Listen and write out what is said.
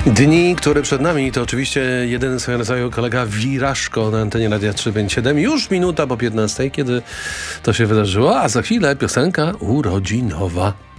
Dni, które przed nami, to oczywiście jeden swego rodzaju kolega Wiraszko na antenie Radia 357. Już minuta po 15, kiedy to się wydarzyło, a za chwilę piosenka urodzinowa.